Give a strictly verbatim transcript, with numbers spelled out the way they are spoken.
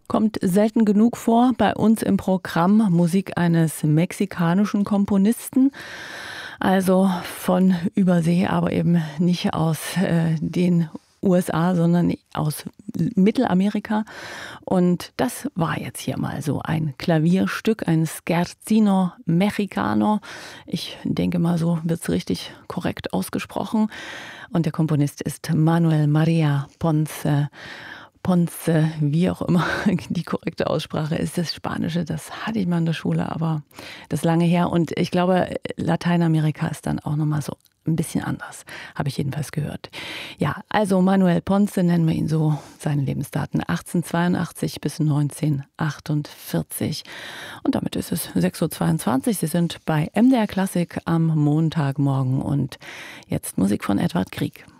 Kommt selten genug vor bei uns im Programm Musik eines mexikanischen Komponisten. Also von Übersee, aber eben nicht aus äh, den U S A, sondern aus Mittelamerika. Und das war jetzt hier mal so ein Klavierstück, ein Scherzino Mexicano. Ich denke mal, so wird es richtig korrekt ausgesprochen. Und der Komponist ist Manuel María Ponce. Ponce, wie auch immer die korrekte Aussprache ist. Das Spanische, das hatte ich mal in der Schule, aber das ist lange her. Und ich glaube, Lateinamerika ist dann auch nochmal so ein bisschen anders, habe ich jedenfalls gehört. Ja, also Manuel Ponce, nennen wir ihn so, seine Lebensdaten achtzehnhundertzweiundachtzig bis neunzehnhundertachtundvierzig. Und damit ist es sechs Uhr zweiundzwanzig. Sie sind bei M D R Klassik am Montagmorgen und jetzt Musik von Edvard Grieg.